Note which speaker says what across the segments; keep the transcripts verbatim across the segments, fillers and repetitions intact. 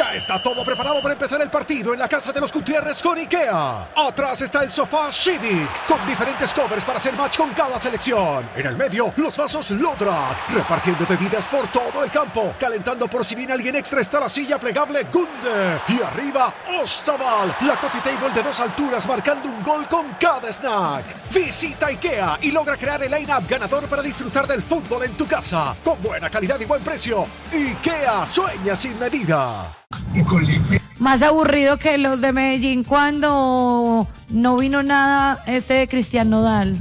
Speaker 1: Ya está todo preparado para empezar el partido en la casa de los Gutiérrez con IKEA. Atrás está el sofá Civic, con diferentes covers para hacer match con cada selección. En el medio, los vasos Lodrat, repartiendo bebidas por todo el campo. Calentando por si viene alguien extra está la silla plegable Gunde. Y arriba, Ostaval, la coffee table de dos alturas marcando un gol con cada snack. Visita IKEA y logra crear el line-up ganador para disfrutar del fútbol en tu casa. Con buena calidad y buen precio. IKEA, sueña sin medida.
Speaker 2: Más aburrido que los de Medellín cuando no vino nada este de Cristian Nodal.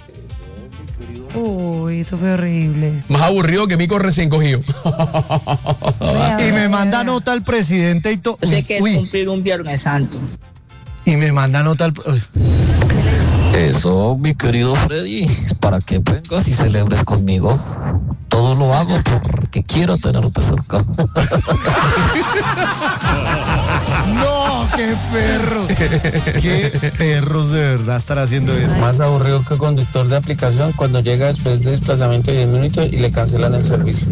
Speaker 2: Uy, eso fue horrible.
Speaker 3: Más aburrido que Mico recién cogido.
Speaker 2: Vea,
Speaker 4: Y me
Speaker 2: vea,
Speaker 4: manda
Speaker 2: vea.
Speaker 4: nota el presidente y todo.
Speaker 5: Yo sé que es cumplir un Viernes Santo.
Speaker 4: Y me manda nota el... Uy.
Speaker 6: Eso, mi querido Freddy, es para que vengas y celebres conmigo. Todo lo hago porque quiero tenerte cerca.
Speaker 4: No, qué perro. Qué perros de verdad estar haciendo eso.
Speaker 7: Más aburrido que conductor de aplicación cuando llega después de desplazamiento de diez minutos y le cancelan el servicio.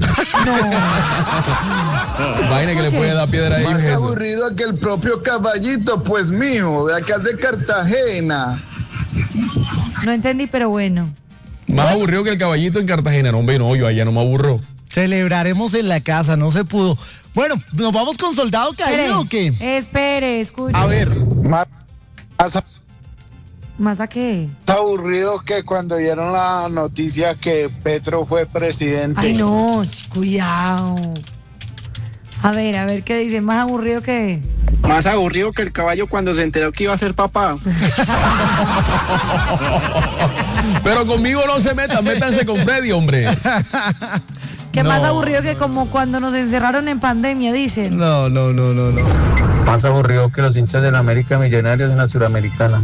Speaker 3: Vaina que le puede dar piedra ahí.
Speaker 8: Más
Speaker 3: eso.
Speaker 8: aburrido que el propio caballito, pues mío, de acá de Cartagena.
Speaker 2: No entendí, pero bueno.
Speaker 3: Más aburrido que el caballito en Cartagena. No, hombre, no, yo allá no me aburro.
Speaker 4: Celebraremos en la casa, no se pudo. Bueno, ¿nos vamos con Soldado Caído o qué?
Speaker 2: Espere, escuche.
Speaker 4: A ver.
Speaker 8: Más, más
Speaker 2: ¿Más a qué?
Speaker 8: aburrido que cuando dieron la noticia que Petro fue presidente.
Speaker 2: Ay, no, ch, cuidado. A ver, a ver qué dice. ¿Más aburrido que?
Speaker 7: Más aburrido que el caballo cuando se enteró que iba a ser papá.
Speaker 3: Pero conmigo no se metan, métanse con Freddy, hombre.
Speaker 2: ¿Qué
Speaker 4: No.
Speaker 2: más aburrido que como cuando nos encerraron en pandemia, dicen?
Speaker 4: No, no, no, no, no.
Speaker 7: Más aburrido que los hinchas de la América Millonarios en la Suramericana.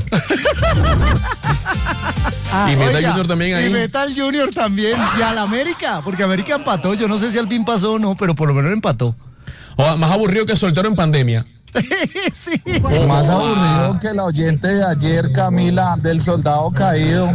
Speaker 2: Ah,
Speaker 3: Y Meta
Speaker 4: Oiga,
Speaker 3: Junior también ahí.
Speaker 4: Y Metal Junior también. Y al América, porque América empató. Yo no sé si al fin pasó o no, pero por lo menos empató.
Speaker 3: O, más aburrido que soltero en pandemia.
Speaker 4: Sí.
Speaker 8: Más
Speaker 3: Oh,
Speaker 8: aburrido
Speaker 3: ah.
Speaker 8: que la oyente de ayer, Camila, del Soldado Caído.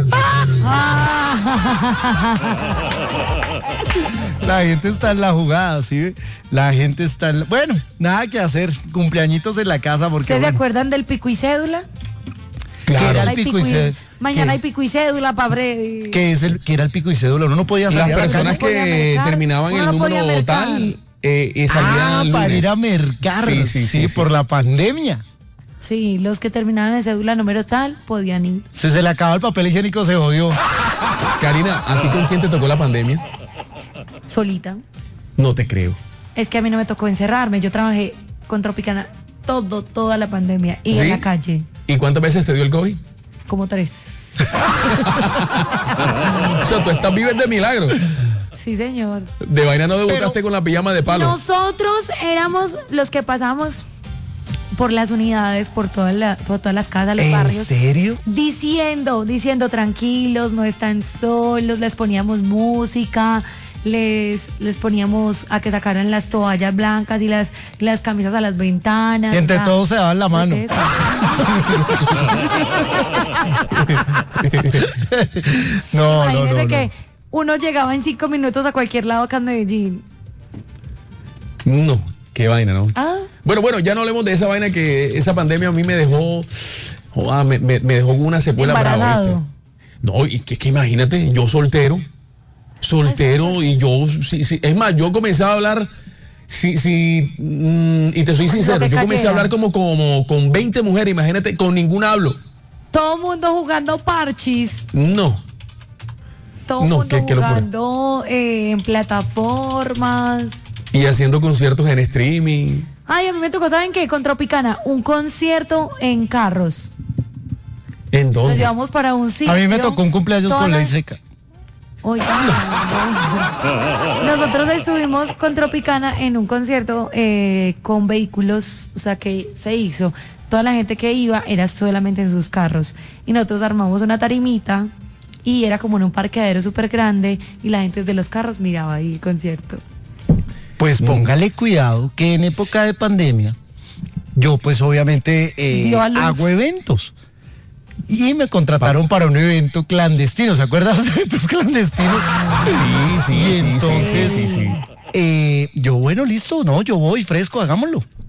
Speaker 4: La gente está en la jugada, ¿sí? La gente está en la... Bueno, nada que hacer. Cumpleañitos en la casa porque...
Speaker 2: ¿Ustedes se
Speaker 4: bueno,
Speaker 2: acuerdan del pico y cédula?
Speaker 4: ¿qué era
Speaker 3: Claro.
Speaker 4: el
Speaker 2: Hay
Speaker 4: pico y cédula?
Speaker 2: Mañana
Speaker 4: ¿Qué?
Speaker 2: hay pico y cédula para Freddy.
Speaker 4: ¿Qué es el, qué era el pico y cédula? Uno no podía
Speaker 3: Las
Speaker 4: salir a la
Speaker 3: personas
Speaker 4: calle.
Speaker 2: no podía
Speaker 3: que
Speaker 2: mercar.
Speaker 3: terminaban
Speaker 2: Uno
Speaker 3: el
Speaker 2: no podía
Speaker 3: número
Speaker 2: mercar.
Speaker 3: tal eh, eh, salían
Speaker 4: Ah,
Speaker 3: lunes.
Speaker 4: para ir a mercar.
Speaker 3: Sí,
Speaker 4: Sí,
Speaker 3: sí, sí, sí.
Speaker 4: por la pandemia.
Speaker 2: Sí, los que terminaban en cédula número tal podían ir.
Speaker 4: Si se le acaba el papel higiénico, se jodió.
Speaker 3: Karina, ¿a ti con quién te tocó la pandemia?
Speaker 2: Solita.
Speaker 3: No te creo.
Speaker 2: Es que a mí no me tocó encerrarme. Yo trabajé con Tropicana todo, toda la pandemia. Y
Speaker 3: ¿Sí?
Speaker 2: en la calle.
Speaker 3: ¿Y cuántas veces te dio el COVID?
Speaker 2: Como tres.
Speaker 3: O sea, tú estás vivo de milagro.
Speaker 2: Sí, señor.
Speaker 3: De vaina no debutaste
Speaker 4: Pero-
Speaker 3: con la pijama de palo.
Speaker 2: Nosotros éramos los que pasamos por las unidades, por, toda la, por todas las casas, los
Speaker 4: ¿En
Speaker 2: barrios.
Speaker 4: serio?
Speaker 2: Diciendo, diciendo tranquilos, no están solos, les poníamos música, les, les poníamos a que sacaran las toallas blancas y las, las camisas a las ventanas.
Speaker 4: Y entre
Speaker 2: o sea,
Speaker 4: todos se daban la mano.
Speaker 2: eso.
Speaker 4: No, no,
Speaker 2: Imagínese
Speaker 4: no,
Speaker 2: que
Speaker 4: no.
Speaker 2: uno llegaba en cinco minutos a cualquier lado acá en Medellín.
Speaker 3: No, qué vaina, ¿no?
Speaker 2: Ah,
Speaker 3: Bueno, bueno, ya no hablemos de esa vaina que esa pandemia a mí me dejó, joda, me, me, me dejó con una secuela brava,
Speaker 2: embarazado.
Speaker 3: ¿viste? No, y que, que imagínate, yo soltero, soltero y yo, sí, sí, es más, yo comencé a hablar, sí, sí, mm, y te soy sincero,
Speaker 2: que
Speaker 3: yo comencé
Speaker 2: cayera.
Speaker 3: a hablar como, como con veinte mujeres, imagínate, con ninguna hablo.
Speaker 2: todo mundo jugando parchis.
Speaker 3: No,
Speaker 2: Todo
Speaker 3: No,
Speaker 2: mundo
Speaker 3: qué- qué locura.
Speaker 2: jugando eh, en plataformas.
Speaker 3: y haciendo conciertos en streaming.
Speaker 2: Ay, a mí me tocó, ¿saben qué? Con Tropicana, un concierto en carros.
Speaker 3: ¿En
Speaker 2: Nos
Speaker 3: dónde?
Speaker 2: llevamos para un sitio.
Speaker 4: A mí me tocó un cumpleaños
Speaker 2: Toda
Speaker 4: con
Speaker 2: la-
Speaker 4: ley seca.
Speaker 2: Oiga, no. Nosotros estuvimos con Tropicana en un concierto eh, con vehículos, o sea, que se hizo. Toda la gente que iba era solamente en sus carros. Y nosotros armamos una tarimita y era como en un parqueadero súper grande y la gente desde los carros miraba ahí el concierto.
Speaker 4: Pues póngale cuidado que en época de pandemia, yo pues obviamente eh,
Speaker 2: Dio a luz.
Speaker 4: hago eventos. Y me contrataron para un evento clandestino, ¿se acuerdan de los eventos clandestinos?
Speaker 3: Sí, sí,
Speaker 4: Y
Speaker 3: sí,
Speaker 4: entonces,
Speaker 3: sí, sí, sí.
Speaker 4: eh, yo, bueno, listo, no, yo voy fresco, hagámoslo.